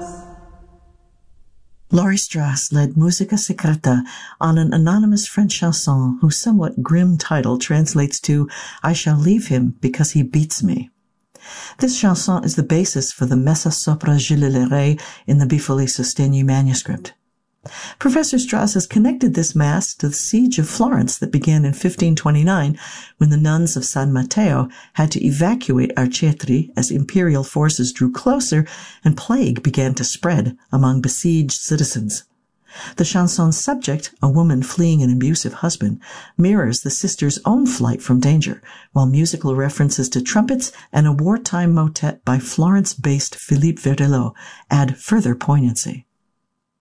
Laurie Strauss led Musica Secreta on an anonymous French chanson whose somewhat grim title translates to I Shall Leave Him Because He Beats Me. This chanson is the basis for the Messa sopra Gilles le Rey in the Bifoli Sostegni manuscript. Professor Strauss has connected this mass to the siege of Florence that began in 1529 when the nuns of San Matteo had to evacuate Arcetri as imperial forces drew closer and plague began to spread among besieged citizens. The chanson's subject, a woman fleeing an abusive husband, mirrors the sisters' own flight from danger, while musical references to trumpets and a wartime motet by Florence-based Philippe Verdelot add further poignancy.